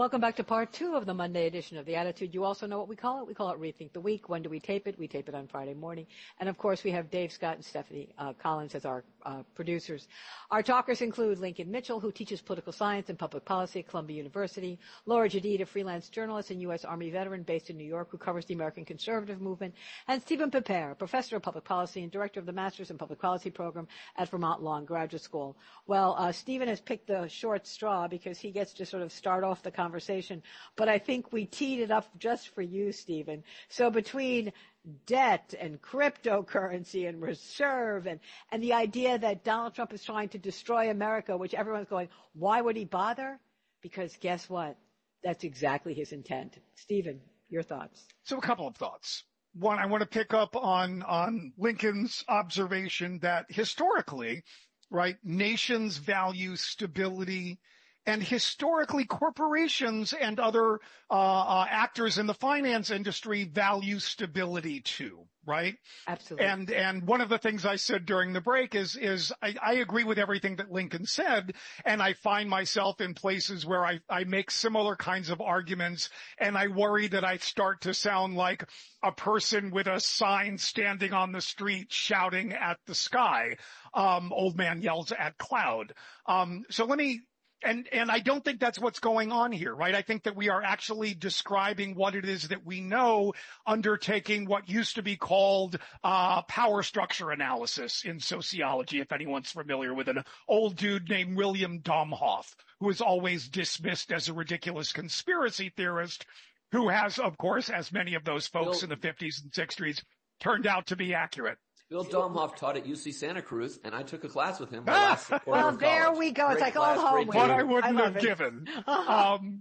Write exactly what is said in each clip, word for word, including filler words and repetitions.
Welcome back to part two of the Monday edition of The Attitude. You also know what we call it. We call it Rethink the Week. When do we tape it? We tape it on Friday morning. And, of course, we have Dave Scott and Stephanie uh, Collins as our uh, producers. Our talkers include Lincoln Mitchell, who teaches political science and public policy at Columbia University, Laura Jadid, a freelance journalist and U S. Army veteran based in New York who covers the American conservative movement, and Stephen Pepere, professor of public policy and director of the Masters in Public Policy program at Vermont Law and Graduate School. Well, uh, Stephen has picked the short straw because he gets to sort of start off the conversation, but I think we teed it up just for you, Stephen. So between debt and cryptocurrency and reserve and, and the idea that Donald Trump is trying to destroy America, which everyone's going, why would he bother? Because guess what? That's exactly his intent. Stephen, your thoughts. So a couple of thoughts. One, I want to pick up on, on Lincoln's observation that historically, right, nations value stability, and historically corporations and other uh, uh, actors in the finance industry value stability too, right? Absolutely. And and one of the things I said during the break is is I, I agree with everything that Lincoln said, and I find myself in places where I, I make similar kinds of arguments, and I worry that I start to sound like a person with a sign standing on the street shouting at the sky. Um, old man yells at cloud. Um, so let me And, and I don't think that's what's going on here, right? I think that we are actually describing what it is that we know, undertaking what used to be called, uh, power structure analysis in sociology, if anyone's familiar with an old dude named William Domhoff, who is always dismissed as a ridiculous conspiracy theorist, who has, of course, as many of those folks Bill, in the fifties and sixties, turned out to be accurate. Bill Domhoff taught at U C Santa Cruz, and I took a class with him. Last well, there college. we go. Great it's like class, old home. What I wouldn't I have it. given. Um,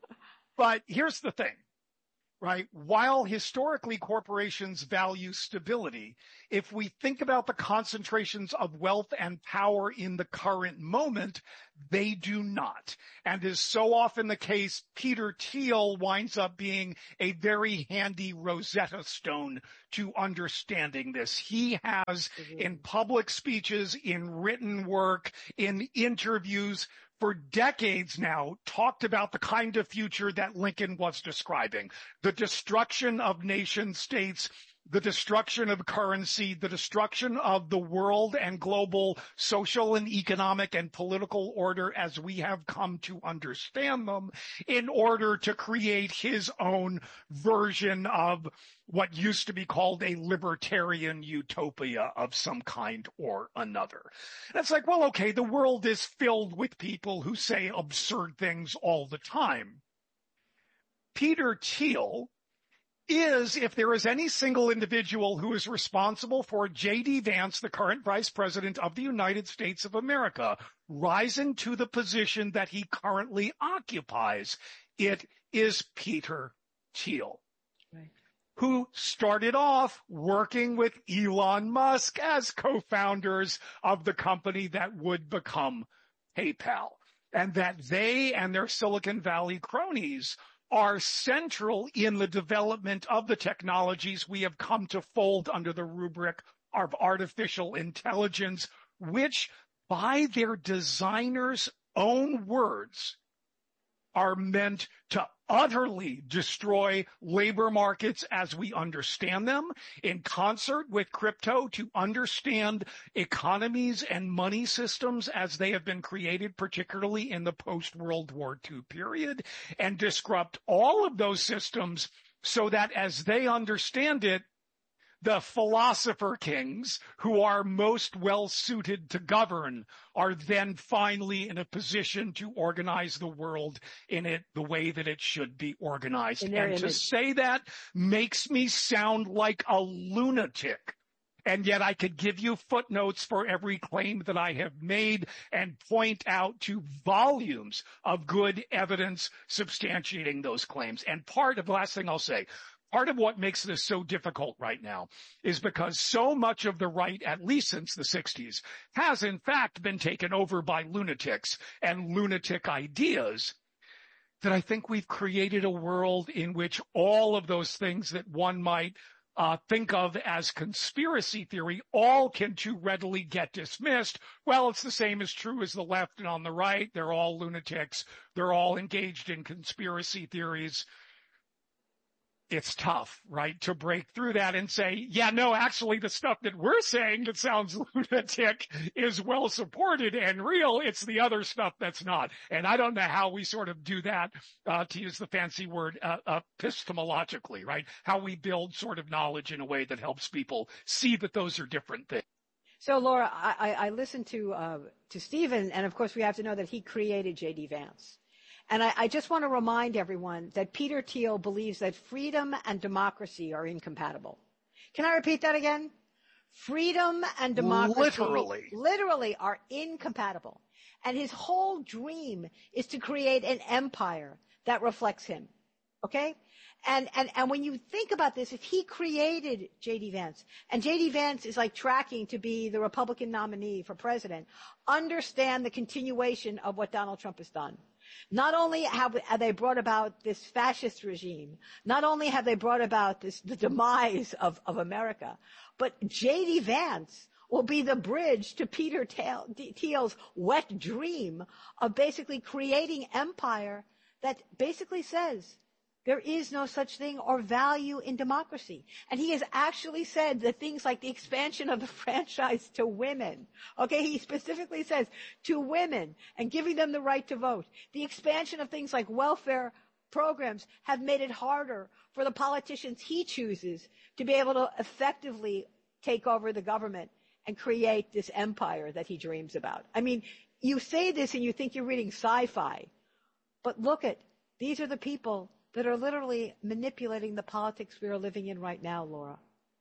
but here's the thing, right? While historically corporations value stability, if we think about the concentrations of wealth and power in the current moment, they do not. And as so often the case, Peter Thiel winds up being a very handy Rosetta Stone to understanding this. He has, mm-hmm. in public speeches, in written work, in interviews, for decades now, talked about the kind of future that Lincoln was describing. The destruction of nation states, the destruction of currency, the destruction of the world and global social and economic and political order as we have come to understand them, in order to create his own version of what used to be called a libertarian utopia of some kind or another. And it's like, well, okay, the world is filled with people who say absurd things all the time. Peter Thiel is, if there is any single individual who is responsible for J D Vance, the current vice president of the United States of America, rising to the position that he currently occupies, it is Peter Thiel. Right. Who started off working with Elon Musk as co-founders of the company that would become PayPal, and that they and their Silicon Valley cronies are central in the development of the technologies we have come to fold under the rubric of artificial intelligence, which, by their designers' own words, are meant to utterly destroy labor markets as we understand them, in concert with crypto to understand economies and money systems as they have been created, particularly in the post-World War Two period, and disrupt all of those systems so that as they understand it, the philosopher kings who are most well suited to govern are then finally in a position to organize the world in it the way that it should be organized. And image. To say that makes me sound like a lunatic. And yet I could give you footnotes for every claim that I have made and point out to volumes of good evidence substantiating those claims. And part of the last thing I'll say, part of what makes this so difficult right now is because so much of the right, at least since the sixties, has in fact been taken over by lunatics and lunatic ideas, that I think we've created a world in which all of those things that one might uh, think of as conspiracy theory all can too readily get dismissed. Well, it's the same as true as the left and on the right. They're all lunatics. They're all engaged in conspiracy theories. It's tough, right, to break through that and say, yeah, no, actually the stuff that we're saying that sounds lunatic is well supported and real. It's the other stuff that's not. And I don't know how we sort of do that, uh, to use the fancy word, uh, epistemologically, right? How we build sort of knowledge in a way that helps people see that those are different things. So, Laura, I, I listened to, uh, to Stephen, and of course we have to know that he created J D Vance. And I, I just want to remind everyone that Peter Thiel believes that freedom and democracy are incompatible. Can I repeat that again? Freedom and democracy literally, literally are incompatible. And his whole dream is to create an empire that reflects him. Okay? And, and, and when you think about this, if he created J D Vance, and J D Vance is like tracking to be the Republican nominee for president, understand the continuation of what Donald Trump has done. Not only have, have they brought about this fascist regime, not only have they brought about this, the demise of, of America, but J D Vance will be the bridge to Peter Thiel's wet dream of basically creating empire that basically says there is no such thing or value in democracy. And he has actually said that things like the expansion of the franchise to women, okay, he specifically says to women and giving them the right to vote. The expansion of things like welfare programs have made it harder for the politicians he chooses to be able to effectively take over the government and create this empire that he dreams about. I mean, you say this and you think you're reading sci-fi, but look at, these are the people that are literally manipulating the politics we are living in right now, Laura.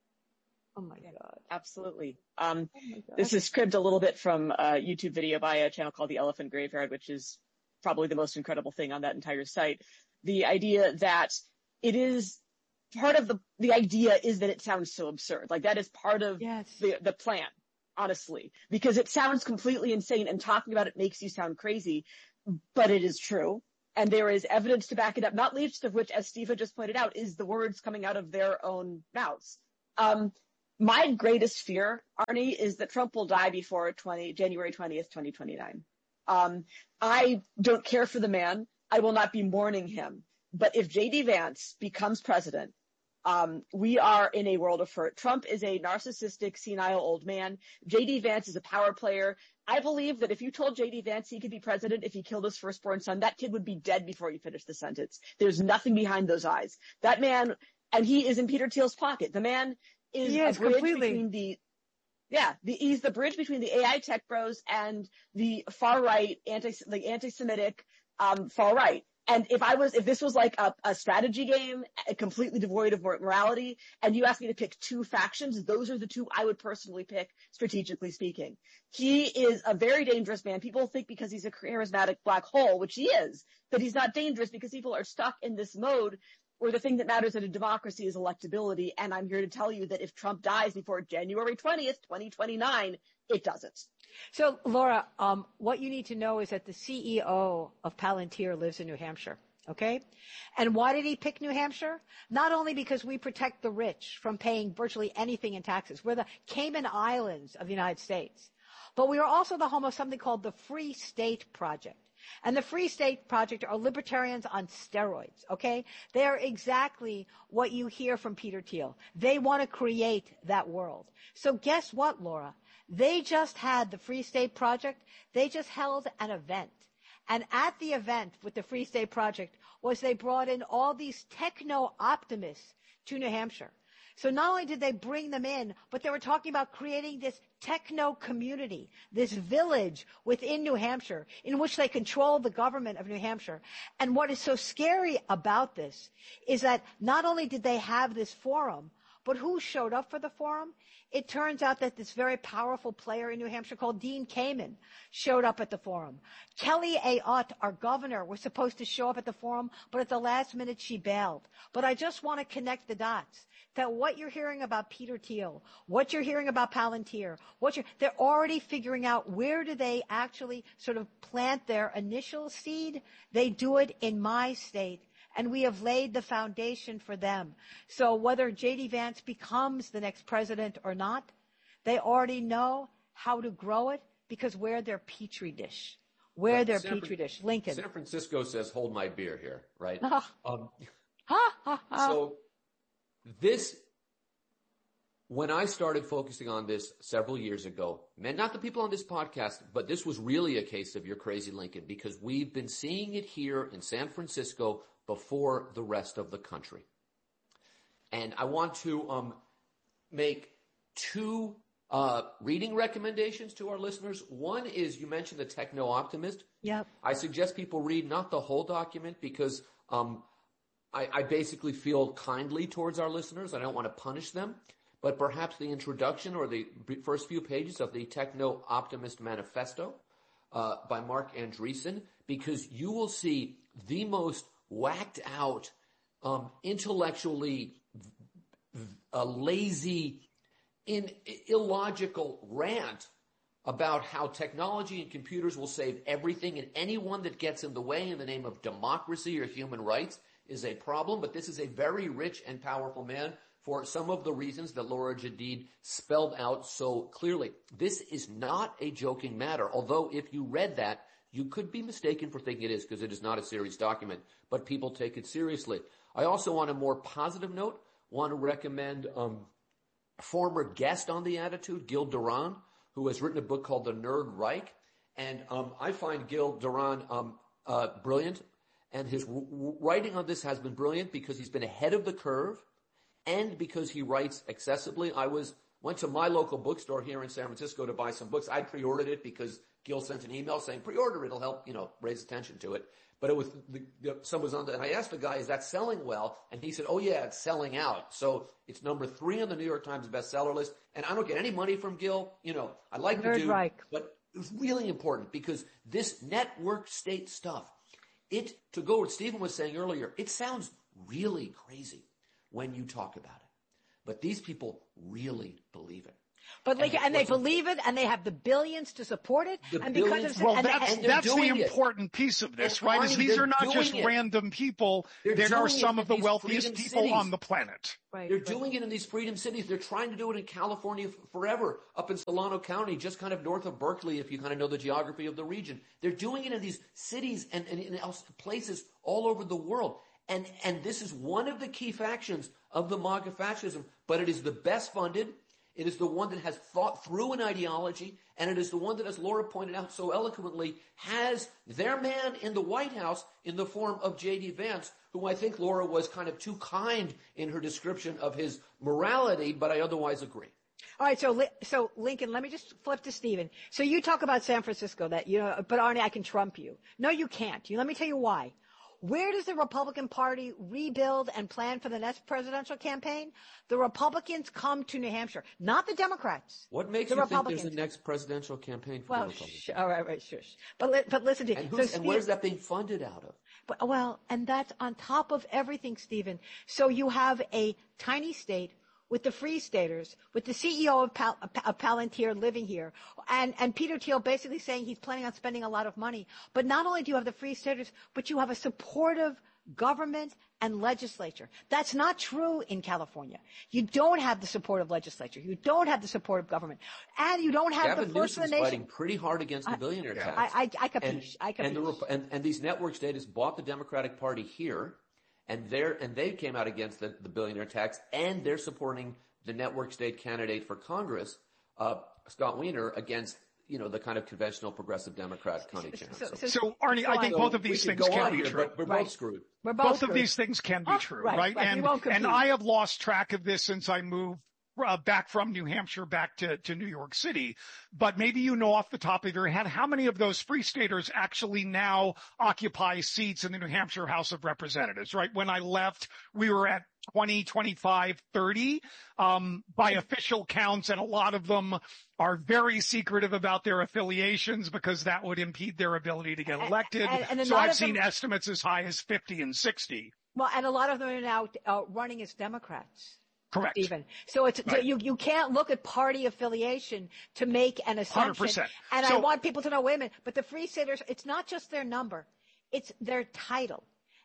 Oh, my God. Absolutely. Um, oh this is cribbed a little bit from a YouTube video by a channel called The Elephant Graveyard, which is probably the most incredible thing on that entire site. The idea that it is part of the, the idea is that it sounds so absurd. Like that is part of yes. the, the plan, honestly, because it sounds completely insane and talking about it makes you sound crazy, but it is true. And there is evidence to back it up, not least of which, as Stephen just pointed out, is the words coming out of their own mouths. Um, my greatest fear, Arnie, is that Trump will die before January twentieth, twenty twenty-nine. Um, I don't care for the man. I will not be mourning him. But if J D Vance becomes president, um, we are in a world of hurt. Trump is a narcissistic, senile old man. J D Vance is a power player. I believe that if you told J D Vance he could be president if he killed his firstborn son, that kid would be dead before you finish the sentence. There's nothing behind those eyes. That man, and he is in Peter Thiel's pocket. The man is yes, a bridge completely. between the, yeah, the, he's the bridge between the A I tech bros and the far right, anti, the anti-Semitic, um, far right. And if I was, if this was like a, a strategy game, completely devoid of morality, and you asked me to pick two factions, those are the two I would personally pick, strategically speaking. He is a very dangerous man. People think because he's a charismatic black hole, which he is, that he's not dangerous because people are stuck in this mode where the thing that matters in a democracy is electability. And I'm here to tell you that if Trump dies before January twentieth, twenty twenty-nine, it doesn't. So, Laura, um, what you need to know is that the C E O of Palantir lives in New Hampshire, okay? And why did he pick New Hampshire? Not only because we protect the rich from paying virtually anything in taxes. We're the Cayman Islands of the United States. But we are also the home of something called the Free State Project. And the Free State Project are libertarians on steroids, okay? They are exactly what you hear from Peter Thiel. They want to create that world. So guess what, Laura? They just had the Free State Project. They just held an event. And at the event with the Free State Project was they brought in all these techno-optimists to New Hampshire. So not only did they bring them in, but they were talking about creating this techno community, this village within New Hampshire in which they control the government of New Hampshire. And what is so scary about this is that not only did they have this forum, but who showed up for the forum? It turns out that this very powerful player in New Hampshire called Dean Kamen showed up at the forum. Kelly Ayotte, our governor, was supposed to show up at the forum, but at the last minute she bailed. But I just want to connect the dots. That what you're hearing about Peter Thiel, what you're hearing about Palantir, what you're, they're already figuring out where do they actually sort of plant their initial seed. They do it in my state. and we have laid the foundation for them. So whether J D Vance becomes the next president or not, they already know how to grow it because we're their petri dish. We're But their San petri Fran- dish. Lincoln. San Francisco says, hold my beer here, right? um, Ha, ha, ha. so this, when I started focusing on this several years ago, man, not the people on this podcast, but this was really a case of your crazy Lincoln, because we've been seeing it here in San Francisco before the rest of the country. And I want to um, make two uh, reading recommendations to our listeners. One is, you mentioned the Techno-Optimist. Yep. I suggest people read not the whole document because um, I, I basically feel kindly towards our listeners. I don't want to punish them, but perhaps the introduction or the first few pages of the Techno-Optimist Manifesto uh, by Mark Andreessen, because you will see the most whacked out, um, intellectually uh, lazy, in illogical rant about how technology and computers will save everything, and anyone that gets in the way in the name of democracy or human rights is a problem. But this is a very rich and powerful man for some of the reasons that Laura Jadid spelled out so clearly. This is not a joking matter, although if you read that, you could be mistaken for thinking it is, because it is not a serious document, but people take it seriously. I also, on a more positive note, want to recommend um, former guest on The Attitude, Gil Duran, who has written a book called The Nerd Reich. And um, I find Gil Duran um, uh, brilliant, and his w- w- writing on this has been brilliant because he's been ahead of the curve and because he writes accessibly. I was went to my local bookstore here in San Francisco to buy some books. I pre-ordered it because Gil sent an email saying, pre-order, it'll help, you know, raise attention to it. But it was, the, the, someone was on the, and I asked the guy, is that selling well? And he said, oh yeah, it's selling out. So it's number three on the New York Times bestseller list. And I don't get any money from Gil. You know, I like Nerd to do, Reich. but it was really important because this network state stuff, it, to go what Stephen was saying earlier, it sounds really crazy when you talk about it. But these people really believe it. But like, and, and they believe it, and they have the billions to support it, The and because billions- of Well, and that's, they, they're that's the doing it. important piece of this, And right? Is Arnie, these they're are not doing just it. random people. They're There are doing it some in of the these wealthiest freedom people cities. on the planet. right, They're right. doing it in these freedom cities. They're trying to do it in California f- forever, up in Solano County, just kind of north of Berkeley, if you kind of know the geography of the region. They're doing it in these cities and, and in else places all over the world. And, and this is one of the key factions of the MAGA fascism, but it is the best funded. It is the one that has thought through an ideology, and it is the one that, as Laura pointed out so eloquently, has their man in the White House in the form of J D Vance, who I think Laura was kind of too kind in her description of his morality, but I otherwise agree. All right, so Li- so Lincoln, let me just flip to Stephen. So you talk about San Francisco, that you know, but Arnie, I can trump you. No, you can't. You let me tell you why. Where does the Republican Party rebuild and plan for the next presidential campaign? The Republicans come to New Hampshire, not the Democrats. What makes the you think Republicans. there's a next presidential campaign for Well, the Republicans? sh- all right, right, shush. But li- but listen to And, so who's, and Steve- where's that being funded out of? But, well, and that's on top of everything, Stephen. So you have a tiny state with the Free Staters, with the C E O of, Pal- of Palantir living here, and, and Peter Thiel basically saying he's planning on spending a lot of money. But not only do you have the Free Staters, but you have a supportive government and legislature. That's not true in California. You don't have the support of legislature. You don't have the support of government. And you don't have Gavin the First of Newsom's the Nation. fighting pretty hard against the billionaire tax. I, I, I and, capiche. I and, the, capiche. Rep- and, and these network states bought the Democratic Party here, and they're and they came out against the, the billionaire tax, and they're supporting the network state candidate for Congress, uh, Scott Wiener, against you know the kind of conventional progressive Democrat Connie Chan. So- So- so- So, Arnie, I think so both of we these could things go can on be here, true. but we're Right. both screwed. We're Both of screwed. these things can be Oh, true, right, right? right. We And won't and compete. I have lost track of this since I moved uh, back from New Hampshire back to, to New York City. But maybe you know off the top of your head how many of those Free Staters actually now occupy seats in the New Hampshire House of Representatives, right? When I left, we were at twenty, twenty-five, thirty um, by official counts, and a lot of them are very secretive about their affiliations because that would impede their ability to get elected. And- and a so lot I've of them- seen estimates as high as fifty and sixty. Well, and a lot of them are now uh, running as Democrats. Correct. Stephen. So it's, so Right. you, you can't look at party affiliation to make an assumption. one hundred percent. And I So- want people to know, wait a minute, but the Free Staters, it's not just their number, it's their title.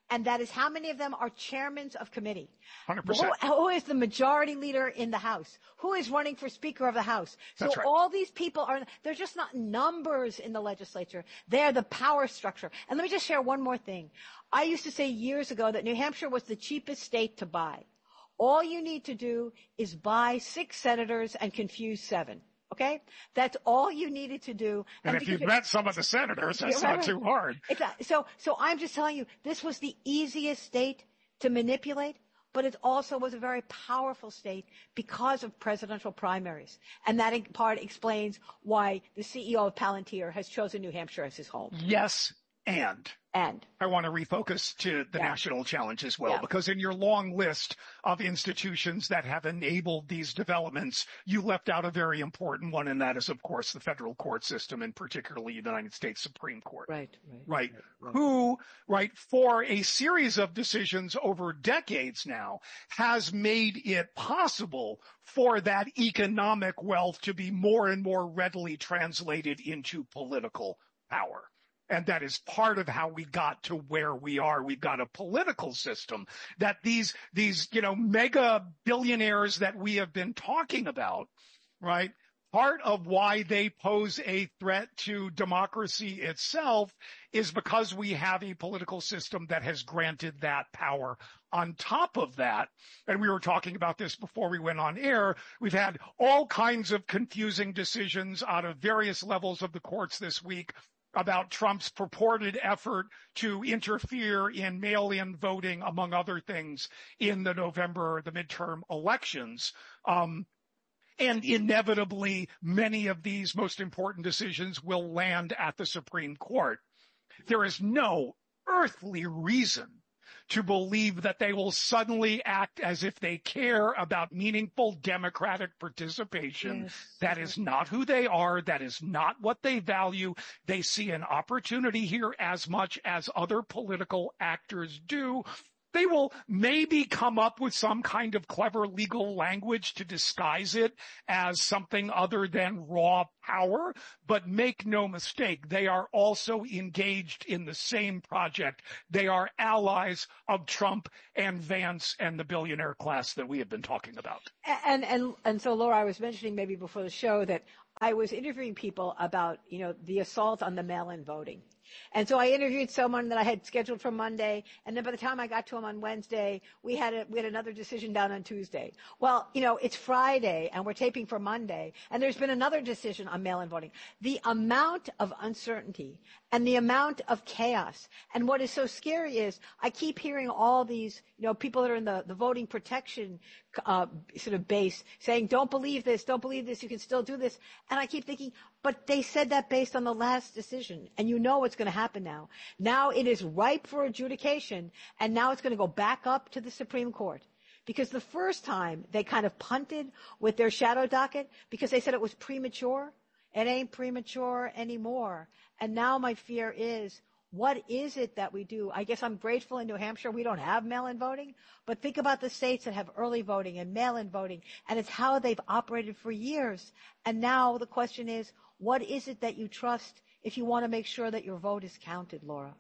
And that is how many of them are chairmen of committee. one hundred percent. Who, who is the majority leader in the House? Who is running for Speaker of the House? So That's right. all these people are, they're just not numbers in the legislature. They're the power structure. And let me just share one more thing. I used to say years ago that New Hampshire was the cheapest state to buy. All you need to do is buy six senators and confuse seven. Okay? That's all you needed to do. And, and if you've met some of the senators, that's not too hard. Exactly. So, so I'm just telling you, this was the easiest state to manipulate, but it also was a very powerful state because of presidential primaries. And that in part explains why the C E O of Palantir has chosen New Hampshire as his home. Yes, and. And. I want to refocus to the yeah. national challenge as well, yeah. because in your long list of institutions that have enabled these developments, you left out a very important one, and that is, of course, the federal court system, and particularly the United States Supreme Court. Right, right. Right. right, right. Who, right, for a series of decisions over decades now, has made it possible for that economic wealth to be more and more readily translated into political power. And that is part of how we got to where we are. We've got a political system that these, these, you know, mega billionaires that we have been talking about, right? Part of why they pose a threat to democracy itself is because we have a political system that has granted that power. On top of that, and we were talking about this before we went on air, we've had all kinds of confusing decisions out of various levels of the courts this week about Trump's purported effort to interfere in mail-in voting, among other things, in the November, the midterm elections. Um, and inevitably, many of these most important decisions will land at the Supreme Court. There is no earthly reason to believe that they will suddenly act as if they care about meaningful democratic participation. Yes. That is not who they are. That is not what they value. They see an opportunity here as much as other political actors do. They will maybe come up with some kind of clever legal language to disguise it as something other than raw power, but make no mistake, they are also engaged in the same project. They are allies of Trump and Vance and the billionaire class that we have been talking about. And, and, and so, Laura, I was mentioning maybe before the show that I was interviewing people about, you know, the assault on the mail-in voting. And so I interviewed someone that I had scheduled for Monday, and then by the time I got to him on Wednesday, we had a, we had another decision down on Tuesday. Well, you know, it's Friday, and we're taping for Monday, and there's been another decision on mail-in voting. The amount of uncertainty and the amount of chaos, and what is so scary is I keep hearing all these, you know, people that are in the, the voting protection uh, sort of base saying, don't believe this, don't believe this, you can still do this. And I keep thinking, but they said that based on the last decision, and you know what's going to happen now. Now it is ripe for adjudication, and now it's going to go back up to the Supreme Court. Because the first time they kind of punted with their shadow docket because they said it was premature. It ain't premature anymore. And now my fear is, what is it that we do? I guess I'm grateful in New Hampshire we don't have mail-in voting, but think about the states that have early voting and mail-in voting, and it's how they've operated for years. And now the question is, what is it that you trust if you want to make sure that your vote is counted, Laura?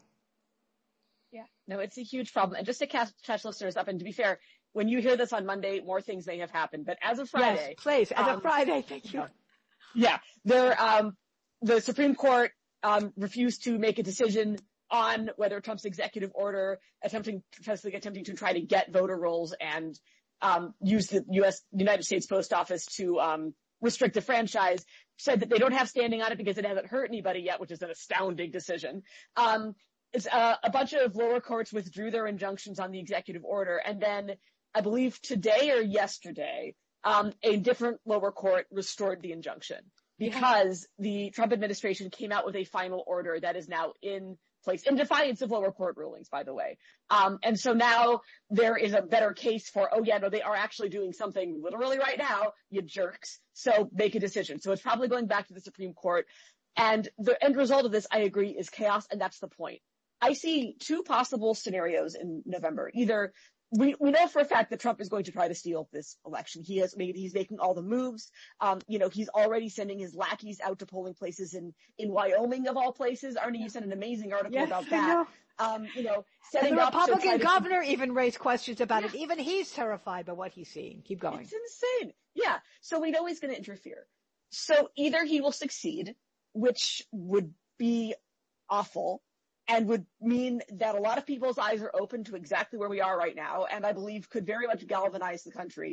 Yeah, no, it's a huge problem. And just to catch, catch listeners up, and to be fair, when you hear this on Monday, more things may have happened. But as of Friday, yes, please, as um, of Friday, thank you. Yeah, there, um, the Supreme Court um, refused to make a decision on whether Trump's executive order, attempting, attempting to try to get voter rolls and um, use the U S United States Post Office to um, restrict the franchise, said that they don't have standing on it because it hasn't hurt anybody yet, which is an astounding decision. Um, it's, uh, a bunch of lower courts withdrew their injunctions on the executive order, and then I believe today or yesterday, um, a different lower court restored the injunction because the Trump administration came out with a final order that is now in place, in defiance of lower court rulings, by the way. Um, and so now there is a better case for, oh yeah, no, they are actually doing something literally right now, you jerks. So make a decision. So it's probably going back to the Supreme Court. And the end result of this, I agree, is chaos. And that's the point. I see two possible scenarios in November. Either we, we know for a fact that Trump is going to try to steal this election. He has made, he's making all the moves. Um, you know, he's already sending his lackeys out to polling places in, in Wyoming of all places. Arnie, you sent an amazing article yes, about that. Um, you know, setting and the up Republican to governor to, even raised questions about yeah. it. Even he's terrified by what he's seeing. Keep going. It's insane. Yeah. So we know he's going to interfere. So either he will succeed, which would be awful, and would mean that a lot of people's eyes are open to exactly where we are right now, and I believe could very much galvanize the country,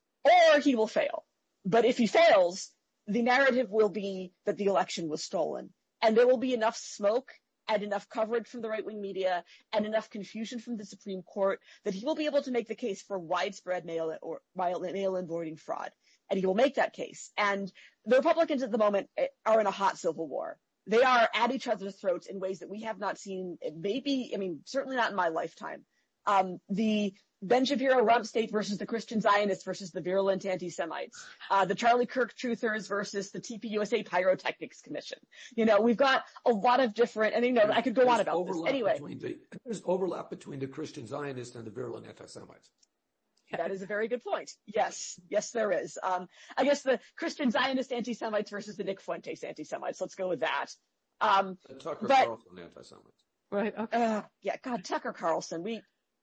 or he will fail. But if he fails, the narrative will be that the election was stolen, and there will be enough smoke and enough coverage from the right-wing media and enough confusion from the Supreme Court that he will be able to make the case for widespread mail-in or mail-in voting fraud. And he will make that case. And the Republicans at the moment are in a hot civil war. They are at each other's throats in ways that we have not seen, maybe, I mean, certainly not in my lifetime. Um, the Ben Shapiro rump state versus the Christian Zionists versus the virulent anti-Semites, uh, the Charlie Kirk truthers versus the T P U S A Pyrotechnics Commission. You know, we've got a lot of different, and you know, I could go there's on about this. Anyway. The, there's overlap between the Christian Zionists and the virulent anti-Semites. That is a very good point. Yes. Yes, there is. Um, I guess the Christian Zionist anti-Semites versus the Nick Fuentes anti-Semites. Let's go with that. Um, the Tucker but, Carlson anti-Semites. Right. Okay. Uh, yeah. God, Tucker Carlson. We,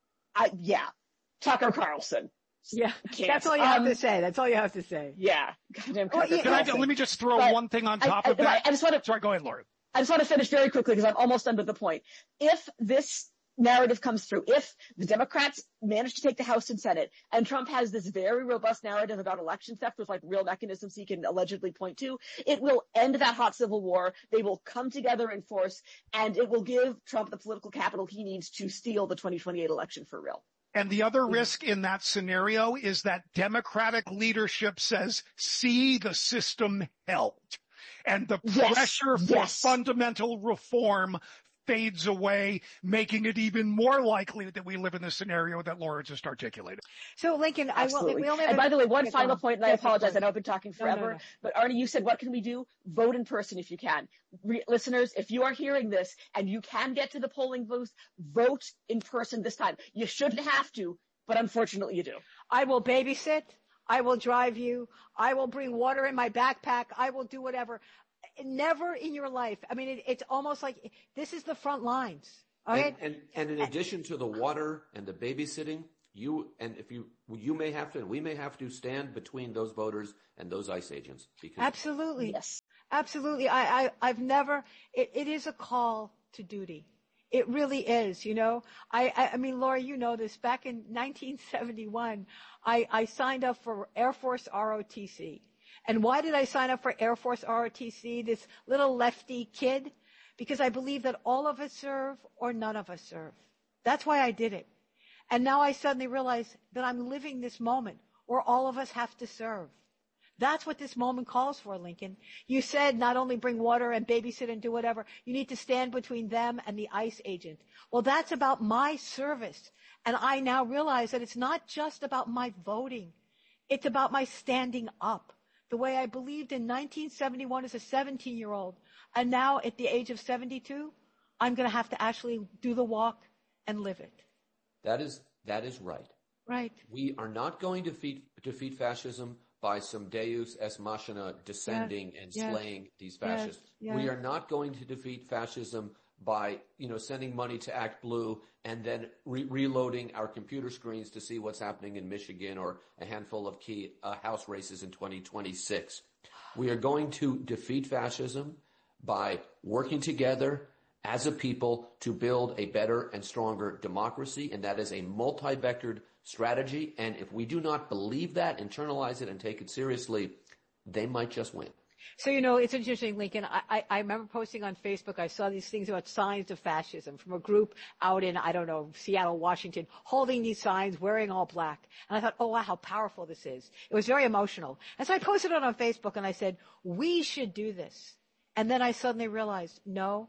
I, yeah. Tucker Carlson. Yeah. Can't. That's all you um, have to say. That's all you have to say. Yeah. Goddamn Tucker Well, yeah, Can I, Carlson. let me just throw But one thing on top I, of I, that. I just want to, Sorry, go ahead, Laura. I just want to finish very quickly because I'm almost done with the point. If this narrative comes through, if the Democrats manage to take the House and Senate, and Trump has this very robust narrative about election theft with like real mechanisms he can allegedly point to, it will end that hot civil war. They will come together in force, and it will give Trump the political capital he needs to steal the twenty twenty-eight election for real. And the other risk in that scenario is that Democratic leadership says, see, the system helped. And the Yes, pressure for yes. fundamental reform fades away, making it even more likely that we live in the scenario that Laura just articulated. So, Lincoln, Absolutely. I will. We only have and by the way, one Yes, final Mom. point, and I Yes, of apologize. course. I know I've been talking No, no, forever, no. but Arnie, you said, what can we do? Vote in person if you can. Re- listeners, if you are hearing this and you can get to the polling booth, vote in person this time. You shouldn't have to, but unfortunately you do. I will babysit. I will drive you. I will bring water in my backpack. I will do whatever. Never in your life. I mean, it, it's almost like this is the front lines. Okay. And, and, and in addition to the water and the babysitting, you and if you you may have to, and we may have to stand between those voters and those ICE agents. Because Absolutely. Yes. Absolutely. I, I, I've never, it, it is a call to duty. It really is, you know. I, I, I mean, Laura, you know this. Back in nineteen seventy-one, I, I signed up for Air Force R O T C. And why did I sign up for Air Force R O T C, this little lefty kid? Because I believe that all of us serve or none of us serve. That's why I did it. And now I suddenly realize that I'm living this moment where all of us have to serve. That's what this moment calls for, Lincoln. You said not only bring water and babysit and do whatever, you need to stand between them and the ICE agent. Well, that's about my service. And I now realize that it's not just about my voting. It's about my standing up. The way I believed in nineteen seventy-one as a seventeen-year-old. And now at the age of seventy-two, I'm going to have to actually do the walk and live it. that is that is right. Right. We are not going to defeat, defeat fascism by some deus ex machina descending Yes, and yes, slaying these fascists. yes, We yes. are not going to defeat fascism by, you know, sending money to Act Blue and then re- reloading our computer screens to see what's happening in Michigan or a handful of key uh, House races in twenty twenty-six. We are going to defeat fascism by working together as a people to build a better and stronger democracy, and that is a multi-vectored strategy. And if we do not believe that, internalize it, and take it seriously, they might just win. So, you know, it's interesting, Lincoln. I, I, I remember posting on Facebook, I saw these things about signs of fascism from a group out in, I don't know, Seattle, Washington, holding these signs, wearing all black. And I thought, oh, wow, how powerful this is. It was very emotional. And so I posted it on Facebook and I said, we should do this. And then I suddenly realized, no,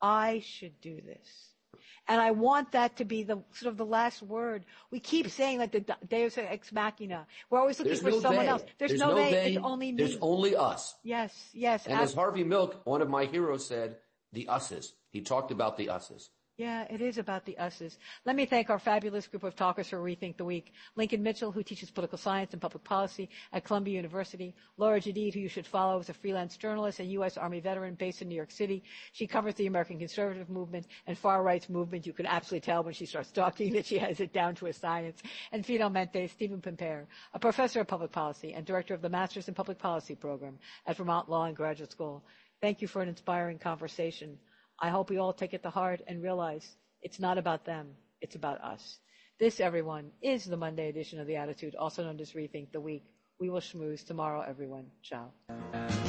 I should do this. And I want that to be the sort of the last word. We keep saying like the Deus ex machina. We're always looking There's for no someone they. else. There's, There's no, no they. they. It's only me. There's only us. Yes, yes. And as Harvey Milk, one of my heroes, said, the us's. He talked about the us's. Yeah, it is about the us's. Let me thank our fabulous group of talkers for Rethink the Week. Lincoln Mitchell, who teaches political science and public policy at Columbia University. Laura Jadid, who you should follow, is a freelance journalist and U S Army veteran based in New York City. She covers the American conservative movement and far right's movement. You can absolutely tell when she starts talking that she has it down to a science. And finalmente, Stephen Pimpere, a professor of public policy and director of the Masters in Public Policy program at Vermont Law and Graduate School. Thank you for an inspiring conversation. I hope we all take it to heart and realize it's not about them, it's about us. This, everyone, is the Monday edition of The Attitude, also known as Rethink the Week. We will schmooze tomorrow, everyone. Ciao.